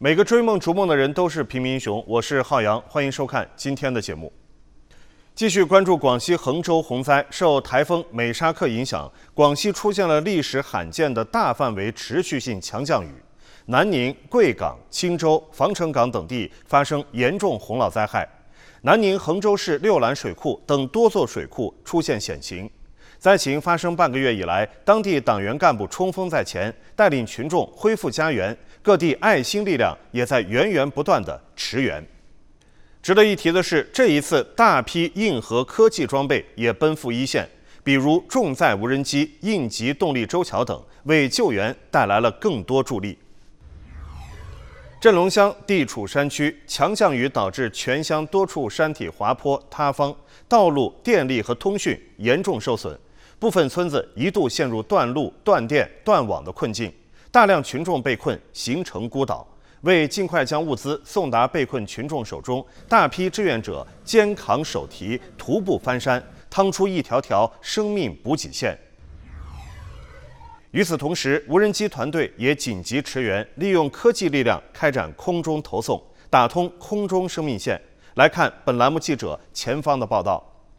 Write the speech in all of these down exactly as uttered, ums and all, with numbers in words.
每个追梦逐梦的人都是平民英雄，我是浩洋，欢迎收看今天的节目。继续关注广西衡州洪灾，受台风美沙克影响，广西出现了历史罕见的大范围持续性强降雨，南宁、贵港、钦州、防城港等地发生严重洪涝灾害，南宁衡州市六兰水库等多座水库出现险情。灾情发生半个月以来，当地党员干部冲锋在前，带领群众恢复家园，各地爱心力量也在源源不断地驰援。值得一提的是，这一次大批硬核科技装备也奔赴一线，比如重载无人机、应急动力舟桥等，为救援带来了更多助力。镇龙乡地处山区，强降雨导致全乡多处山体滑坡塌方，道路、电力和通讯严重受损，部分村子一度陷入断路、断电、断网的困境，大量群众被困，形成孤岛。为尽快将物资送达被困群众手中，大批志愿者肩扛手提，徒步翻山，趟出一条条生命补给线。与此同时，无人机团队也紧急驰援，利用科技力量开展空中投送，打通空中生命线。来看本栏目记者前方的报道。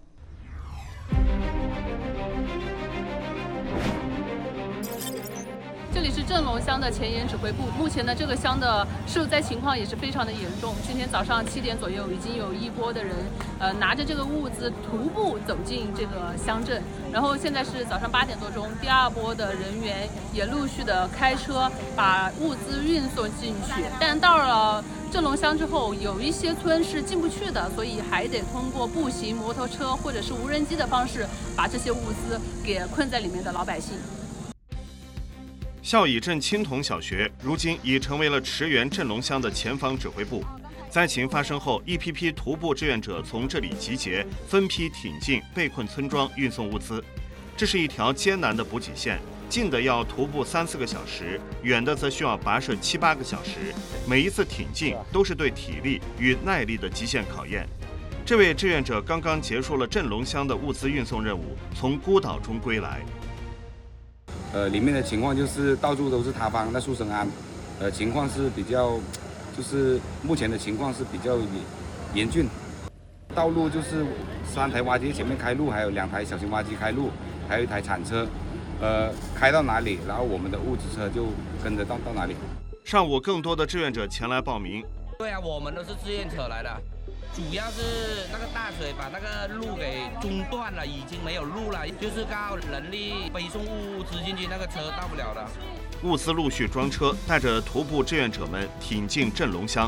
这里是镇龙乡的前沿指挥部，目前呢这个乡的受灾情况也是非常的严重。今天早上七点左右，已经有一波的人，呃，拿着这个物资徒步走进这个乡镇。然后现在是早上八点多钟，第二波的人员也陆续的开车把物资运送进去。但到了镇龙乡之后，有一些村是进不去的，所以还得通过步行、摩托车或者是无人机的方式，把这些物资给困在里面的老百姓。 孝乙镇青铜小学如今已成为了驰援镇龙乡的前方指挥部。灾情发生后，一批批徒步志愿者从这里集结，分批挺进被困村庄运送物资。这是一条艰难的补给线，近的要徒步三四个小时，远的则需要跋涉七八个小时。每一次挺进都是对体力与耐力的极限考验。这位志愿者刚刚结束了镇龙乡的物资运送任务，从孤岛中归来。 呃，里面的情况就是到处都是塌方，那树生安，呃，情况是比较，就是目前的情况是比较严峻。道路就是三台挖机前面开路，还有两台小型挖机开路，还有一台铲车，呃，开到哪里，然后我们的物资车就跟着到到哪里。 上午，更多的志愿者前来报名。 对啊，我们都是志愿者来的。主要是那个大水把那个路给中断了，已经没有路了，就是靠人力背送物资进去，那个车到不了了。 物资陆续装车，带着徒步志愿者们挺进镇龙乡。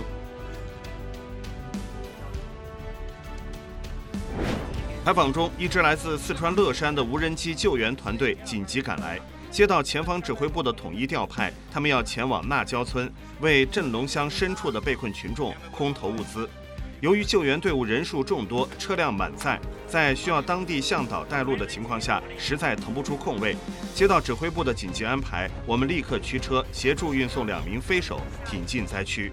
采访中，一支来自四川乐山的无人机救援团队紧急赶来，接到前方指挥部的统一调派，他们要前往纳交村，为镇龙乡深处的被困群众空投物资。由于救援队伍人数众多，车辆满载，在需要当地向导带路的情况下，实在腾不出空位。接到指挥部的紧急安排，我们立刻驱车协助运送两名飞手挺进灾区。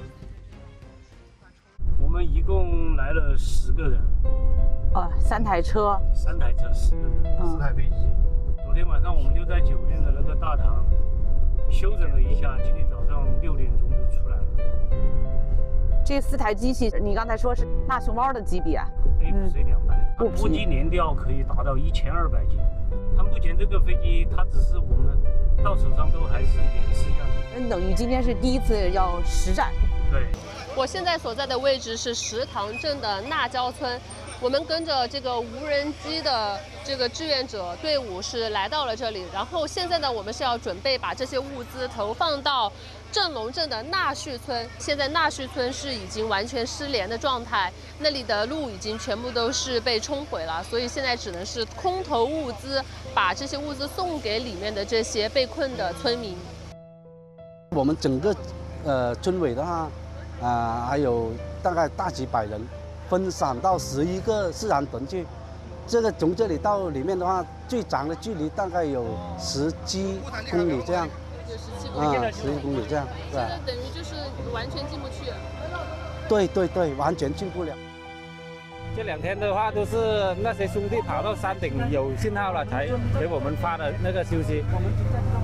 我们一共来了十个人， 呃，三台车， 三台车，十个人， 嗯、 四台飞机。昨天晚上我们就在酒店的那个大堂休整了一下，今天早上六点钟就出来了。 这四台机器，你刚才说是大熊猫的级别啊？ A 五 C 两百，它国际联调可以达到一千二百斤。它目前这个飞机，它只是我们到手上都还是演示样的。 那等于今天是第一次要实战。 对。 我现在所在的位置是石塘镇的纳交村，我们跟着这个无人机的这个志愿者队伍是来到了这里，然后现在呢，我们是要准备把这些物资投放到镇龙镇的纳旭村。现在纳旭村是已经完全失联的状态，那里的路已经全部都是被冲毁了，所以现在只能是空投物资，把这些物资送给里面的这些被困的村民。 我们整个呃村委的话，啊、呃、还有大概大几百人，分散到十一个自然屯去。这个从这里到里面的话，最长的距离大概有十七公里这样。 有十七公里， 啊，十几公里这样，对吧？ 现在等于就是完全进不去。 对对对，完全进不了。 这两天的话，都是那些兄弟跑到山顶有信号了，才给我们发的那个消息。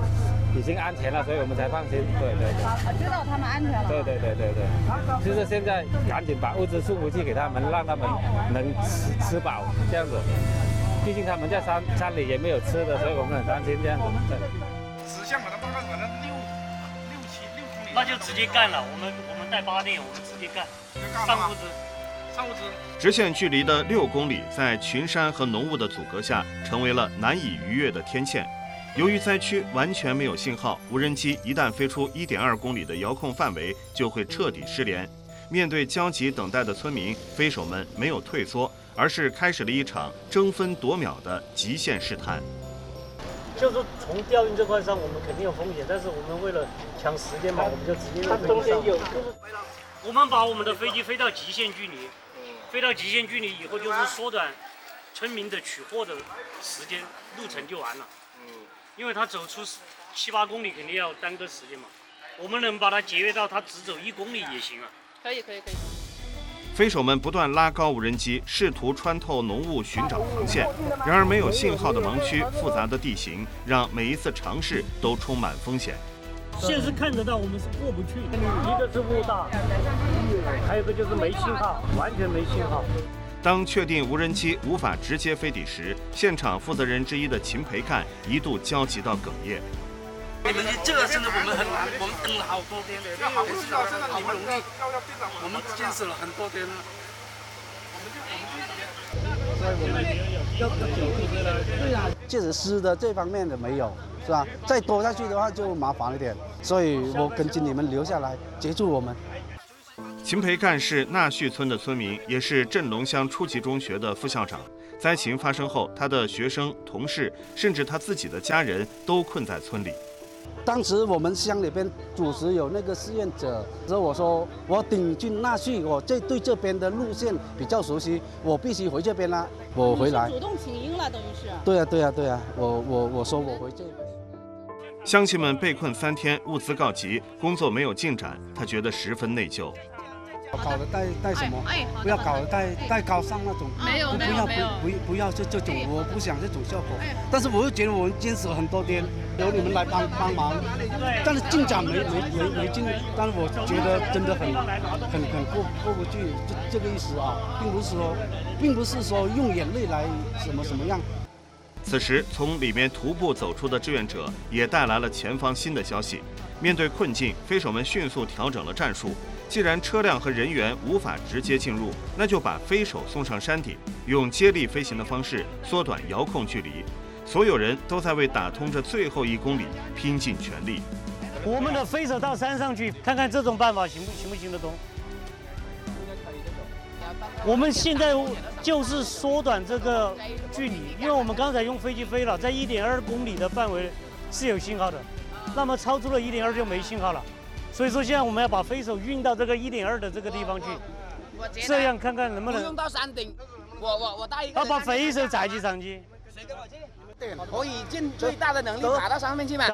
已经安全了，所以我们才放心。对对对， 知道他们安全了。 对对对对对，就是现在赶紧把物资送回去给他们，让他们能吃吃饱这样子。毕竟他们在山山里也没有吃的，所以我们很担心这样子。对。 指向把它放到可能六六七六公里， 那就直接干了。我们我们带八电，我们直接干，上物资， 上物资。 直线距离的六公里，在群山和浓雾的阻隔下，成为了难以逾越的天堑。由于灾区完全没有信号，无人机一旦飞出一点二公里的遥控范围，就会彻底失联。面对焦急等待的村民，飞手们没有退缩，而是开始了一场争分夺秒的极限试探。 就是从调运这块上，我们肯定有风险，但是我们为了抢时间嘛，我们就直接用飞机上。我们把我们的飞机飞到极限距离，飞到极限距离以后，就是缩短村民的取货的时间，路程就完了。因为他走出七八公里肯定要耽搁时间嘛，我们能把它节约到他只走一公里也行啊。 可以可以可以。 飞手们不断拉高无人机，试图穿透浓雾寻找航线。然而，没有信号的盲区、复杂的地形，让每一次尝试都充满风险。 现是看得到，我们是过不去。一个是雾大，还有个就是没信号，完全没信号。 当确定无人机无法直接飞抵时，现场负责人之一的秦培干一度焦急到哽咽。 你们这个真的我们很难，我们等了好多天的，这好不容易，好不容易，我们坚持了很多天了。 确实湿的这方面的没有，是吧？再多下去的话就麻烦一点，所以我恳请你们留下来协助我们。 秦培干是纳旭村的村民，也是镇龙乡初级中学的副校长。灾情发生后，他的学生、同事，甚至他自己的家人都困在村里。 当时我们乡里边主持有那个志愿者，之后我说我顶进纳旭，我这对这边的路线比较熟悉，我必须回这边了。我回来。 主动请缨了，等于是。 对呀、啊、对呀、啊、对呀、啊，我我我说我回这边。 乡亲们被困三天，物资告急，工作没有进展，他觉得十分内疚。 搞得太太什么？ 哎， 不要搞得太太高尚那种。 没有，没有，没有， 不不要这这种，我不想这种效果。但是我又觉得我们坚持了很多天，由你们来帮帮忙，但是进展没没没没进，但是我觉得真的很很很过过不去，这这个意思啊，并不是说，并不是说用眼泪来什么什么样。 此时，从里面徒步走出的志愿者也带来了前方新的消息。面对困境，飞手们迅速调整了战术。既然车辆和人员无法直接进入，那就把飞手送上山顶，用接力飞行的方式缩短遥控距离。所有人都在为打通这最后一公里拼尽全力。 我们的飞手到山上去，看看这种办法行不行不行得通。我们现在就是缩短这个距离，因为我们刚才用飞机飞了，在一点二公里的范围是有信号的，那么超出了一点二就没信号了。所以说现在我们要把飞手运到这个一点二的这个地方去，这样看看能不能。 不用到山顶，我我我带一个。 要把飞手载起上去。 谁跟我去？可以尽最大的能力打到上面去嘛。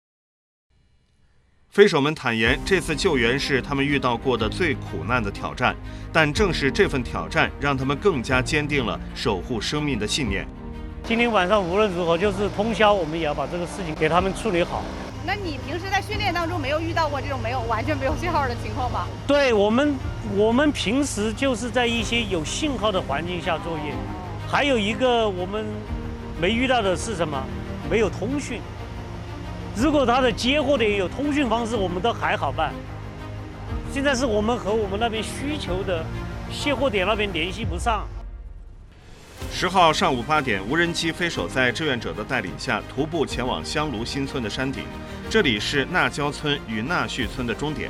飞手们坦言，这次救援是他们遇到过的最苦难的挑战，但正是这份挑战，让他们更加坚定了守护生命的信念。 今天晚上无论如何，就是通宵，我们也要把这个事情给他们处理好。 那你平时在训练当中没有遇到过这种没有完全没有信号的情况吗？ 对我们，我们平时就是在一些有信号的环境下作业。还有一个我们没遇到的是什么？没有通讯。如果他的接货的也有通讯方式，我们都还好办。现在是我们和我们那边需求的卸货点那边联系不上。 十号上午八点，无人机飞手在志愿者的带领下徒步前往香炉新村的山顶，这里是纳焦村与纳旭村的终点。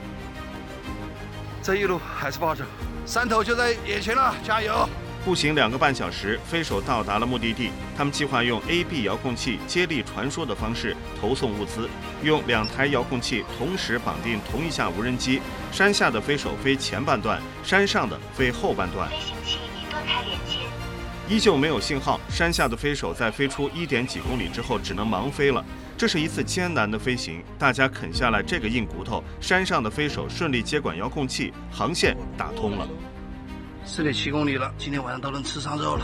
这一路还是不好走，山头就在眼前了，加油！ 步行两个半小时，飞手到达了目的地。他们计划用 A B 遥控器接力传输的方式投送物资，用两台遥控器同时绑定同一架无人机。山下的飞手飞前半段，山上的飞后半段。 飞行器已断开连接。 依旧没有信号，山下的飞手在飞出一点几公里之后只能盲飞了。这是一次艰难的飞行，大家啃下来这个硬骨头。山上的飞手顺利接管遥控器，航线打通了。 四点七公里了，今天晚上都能吃上肉了。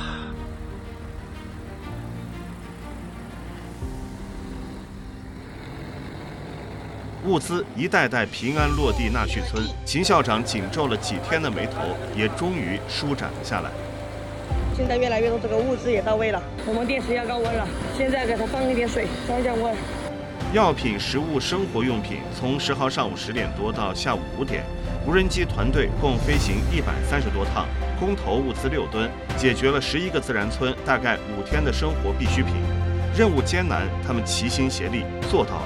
物资一袋袋平安落地纳旭村，秦校长紧皱了几天的眉头也终于舒展了下来。 现在越来越多这个物资也到位了，我们电池要高温了，现在给它放一点水，降降温。 药品、食物、生活用品，从十号上午十点多到下午五点，无人机团队共飞行一百三十多趟，空投物资六吨，解决了十一个自然村大概五天的生活必需品。任务艰难，他们齐心协力做到了。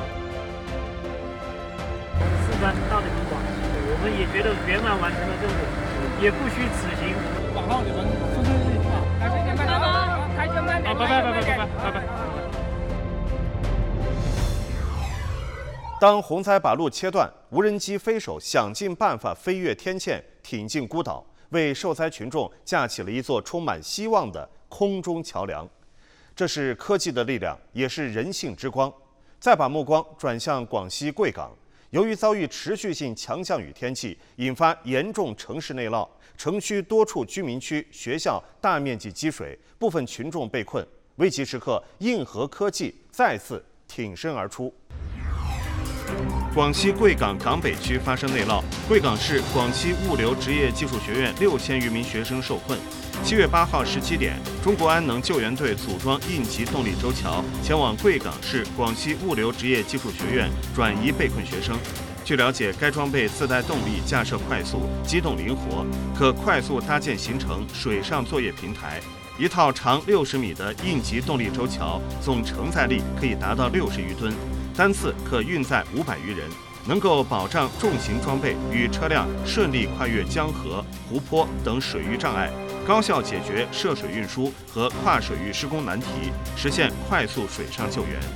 事关大的广西，我们也觉得圆满完成了任务，也不虚此行。往后你们注意一下，开心点，拜拜，开心慢点，拜拜拜拜拜拜拜拜。 当洪灾把路切断，无人机飞手想尽办法飞越天堑，挺进孤岛，为受灾群众架起了一座充满希望的空中桥梁。这是科技的力量，也是人性之光。再把目光转向广西贵港，由于遭遇持续性强降雨天气，引发严重城市内涝，城区多处居民区、学校大面积积水，部分群众被困。危急时刻，硬核科技再次挺身而出。广西贵港港北区发生内涝，贵港市广西物流职业技术学院六千余名学生受困。七月八号十七点，中国安能救援队组装应急动力舟桥，前往贵港市广西物流职业技术学院转移被困学生。据了解，该装备自带动力，架设快速，机动灵活，可快速搭建形成水上作业平台。一套长六十米的应急动力舟桥，总承载力可以达到六十余吨，单次可运载五百余人，能够保障重型装备与车辆顺利跨越江河、湖泊等水域障碍，高效解决涉水运输和跨水域施工难题，实现快速水上救援。